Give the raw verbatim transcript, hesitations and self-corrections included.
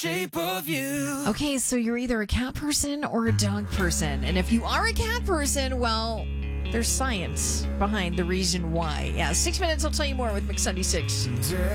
Shape of you. Okay, so you're either a cat person or a dog person. And if you are a cat person, well, there's science behind the reason why. Yeah, six minutes, I'll tell you more with Mix ninety-six.